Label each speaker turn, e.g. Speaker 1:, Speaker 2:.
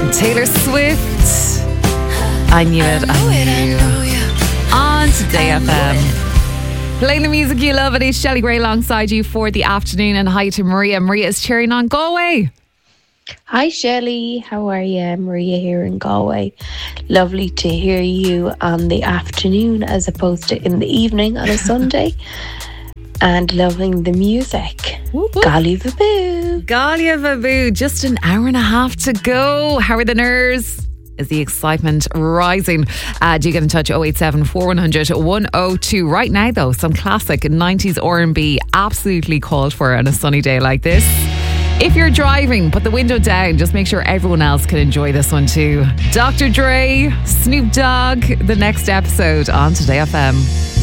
Speaker 1: Taylor Swift. I knew it. On Today FM. Playing the music you love. It is Shelley Gray alongside you for the afternoon. And hi to Maria. Maria is cheering on Galway.
Speaker 2: Hi Shelley, how are you? Maria here in Galway. Lovely to hear you on the afternoon as opposed to in the evening on a Sunday. And loving the music. Galia Vaboo.
Speaker 1: Galia Vaboo. Just an hour and a half to go. How are the nerves? Is the excitement rising? Do get in touch 087 4100 102. Right now though, some classic 90s R&B absolutely called for on a sunny day like this. If you're driving, put the window down. Just make sure everyone else can enjoy this one too. Dr. Dre, Snoop Dogg, the next episode on Today FM.